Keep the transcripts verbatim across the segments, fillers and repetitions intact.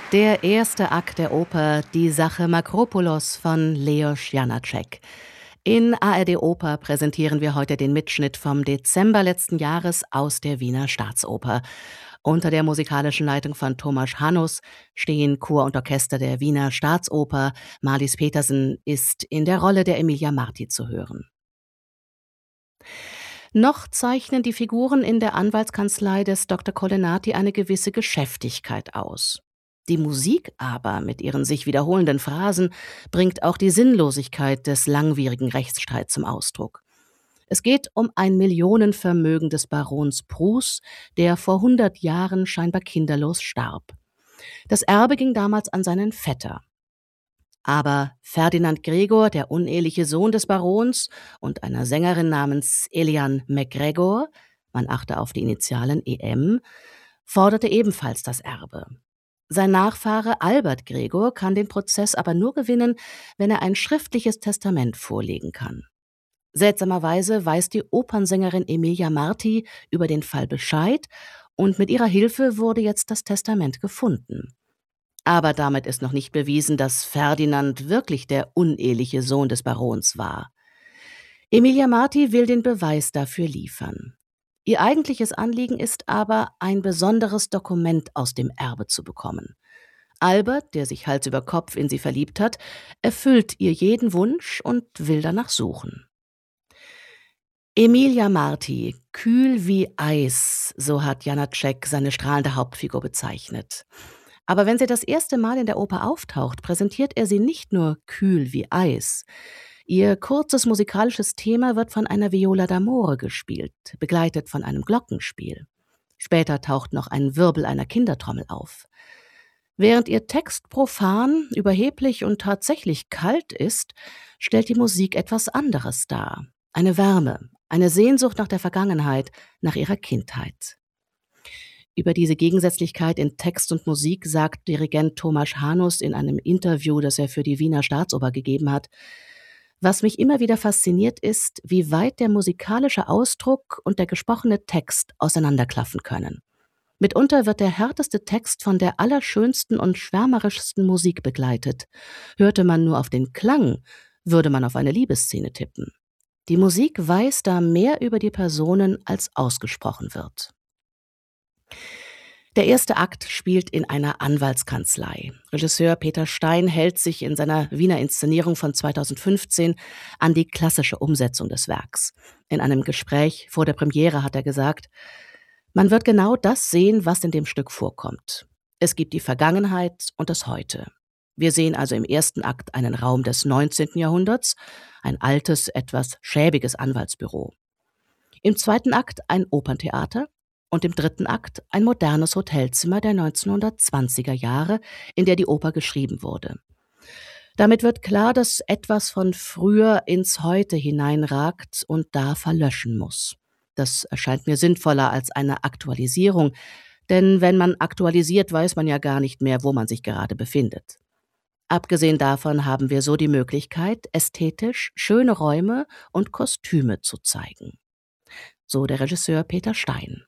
Der erste Akt der Oper Die Sache Makropulos von Leos Janáček. In A R D Oper präsentieren wir heute den Mitschnitt vom Dezember letzten Jahres aus der Wiener Staatsoper. Unter der musikalischen Leitung von Tomasz Hanus stehen Chor und Orchester der Wiener Staatsoper. Marlies Petersen ist in der Rolle der Emilia Marti zu hören. Noch zeichnen die Figuren in der Anwaltskanzlei des Doktor Colennati eine gewisse Geschäftigkeit aus. Die Musik aber mit ihren sich wiederholenden Phrasen bringt auch die Sinnlosigkeit des langwierigen Rechtsstreits zum Ausdruck. Es geht um ein Millionenvermögen des Barons Prus, der vor hundert Jahren scheinbar kinderlos starb. Das Erbe ging damals an seinen Vetter. Aber Ferdinand Gregor, der uneheliche Sohn des Barons und einer Sängerin namens Eliane MacGregor, man achte auf die Initialen E M, forderte ebenfalls das Erbe. Sein Nachfahre Albert Gregor kann den Prozess aber nur gewinnen, wenn er ein schriftliches Testament vorlegen kann. Seltsamerweise weiß die Opernsängerin Emilia Marti über den Fall Bescheid und mit ihrer Hilfe wurde jetzt das Testament gefunden. Aber damit ist noch nicht bewiesen, dass Ferdinand wirklich der uneheliche Sohn des Barons war. Emilia Marti will den Beweis dafür liefern. Ihr eigentliches Anliegen ist aber, ein besonderes Dokument aus dem Erbe zu bekommen. Albert, der sich Hals über Kopf in sie verliebt hat, erfüllt ihr jeden Wunsch und will danach suchen. Emilia Marti, kühl wie Eis, so hat Janáček seine strahlende Hauptfigur bezeichnet. Aber wenn sie das erste Mal in der Oper auftaucht, präsentiert er sie nicht nur kühl wie Eis. Ihr kurzes musikalisches Thema wird von einer Viola d'amore gespielt, begleitet von einem Glockenspiel. Später taucht noch ein Wirbel einer Kindertrommel auf. Während ihr Text profan, überheblich und tatsächlich kalt ist, stellt die Musik etwas anderes dar. Eine Wärme, eine Sehnsucht nach der Vergangenheit, nach ihrer Kindheit. Über diese Gegensätzlichkeit in Text und Musik sagt Dirigent Tomasz Hanus in einem Interview, das er für die Wiener Staatsoper gegeben hat: Was mich immer wieder fasziniert ist, wie weit der musikalische Ausdruck und der gesprochene Text auseinanderklaffen können. Mitunter wird der härteste Text von der allerschönsten und schwärmerischsten Musik begleitet. Hörte man nur auf den Klang, würde man auf eine Liebesszene tippen. Die Musik weiß da mehr über die Personen, als ausgesprochen wird. Der erste Akt spielt in einer Anwaltskanzlei. Regisseur Peter Stein hält sich in seiner Wiener Inszenierung von zweitausendfünfzehn an die klassische Umsetzung des Werks. In einem Gespräch vor der Premiere hat er gesagt: Man wird genau das sehen, was in dem Stück vorkommt. Es gibt die Vergangenheit und das Heute. Wir sehen also im ersten Akt einen Raum des neunzehnten Jahrhunderts, ein altes, etwas schäbiges Anwaltsbüro. Im zweiten Akt ein Operntheater. Und im dritten Akt ein modernes Hotelzimmer der neunzehnhundertzwanziger Jahre, in der die Oper geschrieben wurde. Damit wird klar, dass etwas von früher ins Heute hineinragt und da verlöschen muss. Das erscheint mir sinnvoller als eine Aktualisierung, denn wenn man aktualisiert, weiß man ja gar nicht mehr, wo man sich gerade befindet. Abgesehen davon haben wir so die Möglichkeit, ästhetisch schöne Räume und Kostüme zu zeigen. So der Regisseur Peter Stein.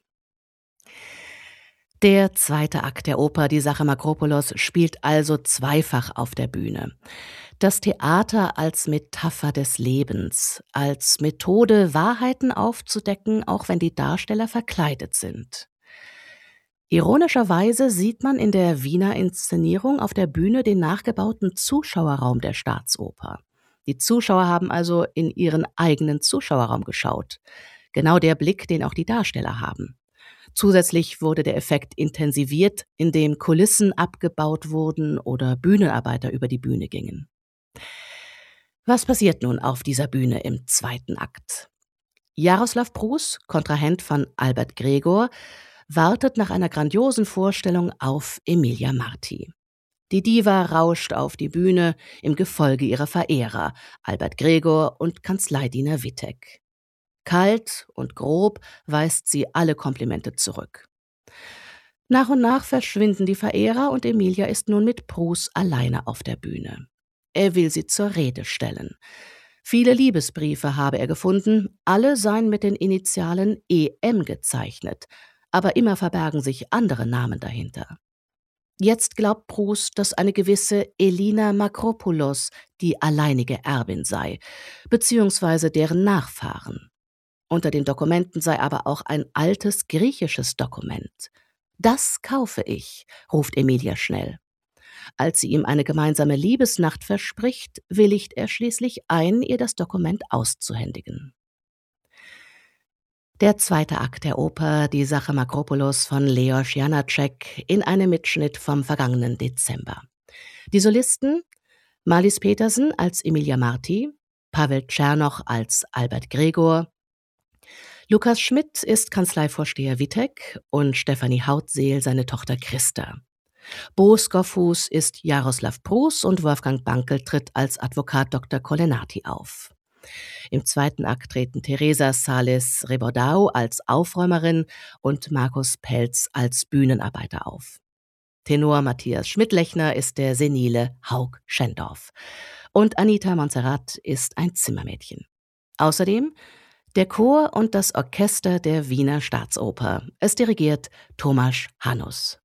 Der zweite Akt der Oper Die Sache Makropulos spielt also zweifach auf der Bühne. Das Theater als Metapher des Lebens, als Methode, Wahrheiten aufzudecken, auch wenn die Darsteller verkleidet sind. Ironischerweise sieht man in der Wiener Inszenierung auf der Bühne den nachgebauten Zuschauerraum der Staatsoper. Die Zuschauer haben also in ihren eigenen Zuschauerraum geschaut. Genau der Blick, den auch die Darsteller haben. Zusätzlich wurde der Effekt intensiviert, indem Kulissen abgebaut wurden oder Bühnenarbeiter über die Bühne gingen. Was passiert nun auf dieser Bühne im zweiten Akt? Jaroslav Prus, Kontrahent von Albert Gregor, wartet nach einer grandiosen Vorstellung auf Emilia Marti. Die Diva rauscht auf die Bühne im Gefolge ihrer Verehrer, Albert Gregor und Kanzleidiener Wittek. Kalt und grob weist sie alle Komplimente zurück. Nach und nach verschwinden die Verehrer und Emilia ist nun mit Prus alleine auf der Bühne. Er will sie zur Rede stellen. Viele Liebesbriefe habe er gefunden, alle seien mit den Initialen E M gezeichnet, aber immer verbergen sich andere Namen dahinter. Jetzt glaubt Proust, dass eine gewisse Elina Makropoulos die alleinige Erbin sei, beziehungsweise deren Nachfahren. Unter den Dokumenten sei aber auch ein altes griechisches Dokument. »Das kaufe ich«, ruft Emilia schnell. Als sie ihm eine gemeinsame Liebesnacht verspricht, willigt er schließlich ein, ihr das Dokument auszuhändigen. Der zweite Akt der Oper Die Sache Makropoulos von Leos Janáček in einem Mitschnitt vom vergangenen Dezember. Die Solisten: Marlies Petersen als Emilia Marti, Pavel Czernoch als Albert Gregor, Lukas Schmidt ist Kanzleivorsteher Wittek und Stefanie Hautseel seine Tochter Christa. Bo Skoffhus ist Jaroslav Prus und Wolfgang Bankel tritt als Advokat Doktor Kolenati auf. Im zweiten Akt treten Teresa Sales Rebordau als Aufräumerin und Markus Pelz als Bühnenarbeiter auf. Tenor Matthias Schmidlechner ist der senile Haug Schendorf. Und Anita Montserrat ist ein Zimmermädchen. Außerdem der Chor und das Orchester der Wiener Staatsoper. Es dirigiert Tomasz Hanus.